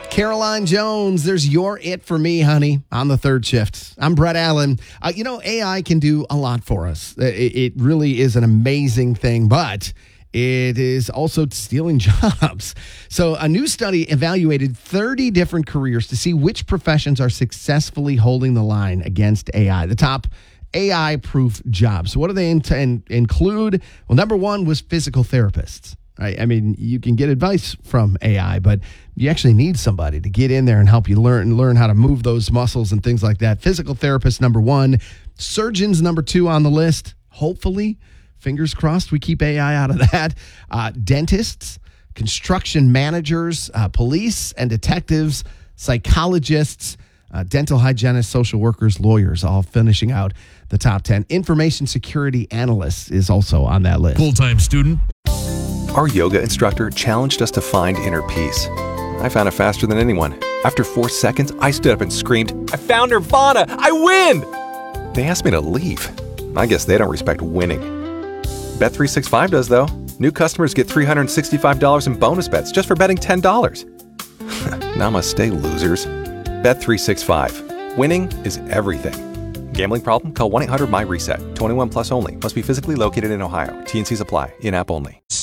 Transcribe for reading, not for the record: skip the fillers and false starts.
Caroline Jones, there's your It for Me, honey, on the third shift. I'm Brett Allen. AI can do a lot for us. It really is an amazing thing, but it is also stealing jobs. So a new study evaluated 30 different careers to see which professions are successfully holding the line against AI. The top AI-proof jobs. So what do they include? Well, number one was physical therapists. Right? I mean, you can get advice from AI, but you actually need somebody to get in there and help you learn how to move those muscles and things like that. Physical therapist, number one. Surgeons, number two on the list. Hopefully, fingers crossed, we keep AI out of that. Dentists, construction managers, police and detectives, psychologists, dental hygienists, social workers, lawyers, all finishing out the top 10. Information security analysts is also on that list. Full-time student. Our yoga instructor challenged us to find inner peace. I found it faster than anyone. After 4 seconds, I stood up and screamed, "I found Nirvana! I win!" They asked me to leave. I guess they don't respect winning. Bet365 does, though. New customers get $365 in bonus bets just for betting $10. Namaste, losers. Bet365. Winning is everything. Gambling problem? Call 1-800-MY-RESET. 21 plus only. Must be physically located in Ohio. T&Cs apply. In-app only.